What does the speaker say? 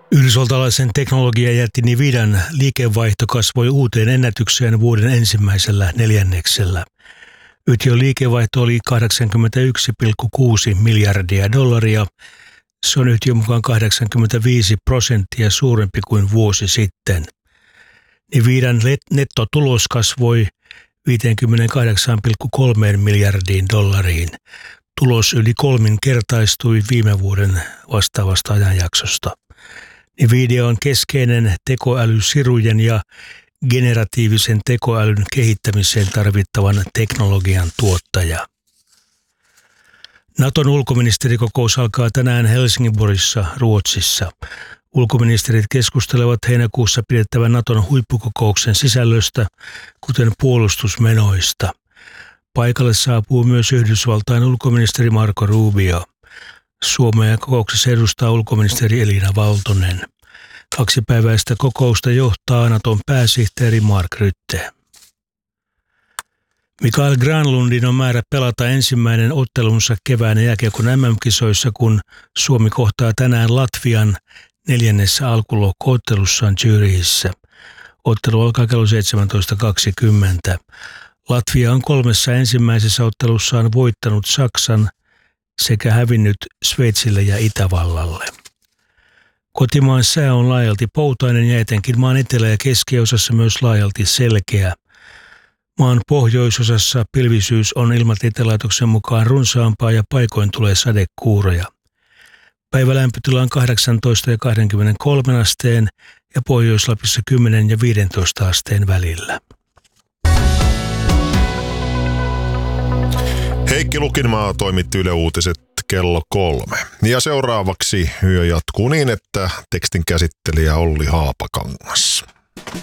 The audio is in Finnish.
Yhdysvaltalaisen teknologiajätti Nvidian liikevaihto kasvoi uuteen ennätykseen vuoden ensimmäisellä neljänneksellä. Yhtiön liikevaihto oli $81,6 miljardia. Se on yhtiön mukaan 85% suurempi kuin vuosi sitten. Nvidian nettotulos kasvoi $58,3 miljardiin. Tulos yli kolminkertaistui viime vuoden vastaavasta ajanjaksosta. Nvidia on keskeinen tekoälysirujen ja generatiivisen tekoälyn kehittämiseen tarvittavan teknologian tuottaja. Naton ulkoministerikokous alkaa tänään Helsingborissa, Ruotsissa. Ulkoministerit keskustelevat heinäkuussa pidettävän Naton huippukokouksen sisällöstä, kuten puolustusmenoista. Paikalle saapuu myös Yhdysvaltain ulkoministeri Marco Rubio. Suomea kokouksessa edustaa ulkoministeri Elina Valtonen. 2-päiväistä kokousta johtaa Naton pääsihteeri Mark Rutte. Mikael Granlundin on määrä pelata ensimmäinen ottelunsa kevään jääkiekon MM-kisoissa, kun Suomi kohtaa tänään Latvian 4. alkulohko-ottelussaan Zürichissä. Ottelu alkaa kello 17.20. Latvia on 3 ensimmäisessä ottelussaan voittanut Saksan sekä hävinnyt Sveitsille ja Itävallalle. Kotimaan sää on laajalti poutainen ja etenkin maan etelä- ja keskiosassa myös laajalti selkeä. Maan pohjoisosassa pilvisyys on Ilmatieteen mukaan runsaampaa ja paikoin tulee sadekuuroja. Päivälämpötila on 18 ja 23 asteen ja Pohjois-Lapissa 10 ja 15 asteen välillä. Heikki Lukinmaa toimitti Yle Uutiset kello 3. Ja seuraavaksi yö jatkuu niin, että tekstin käsittelijä Olli Haapakangas.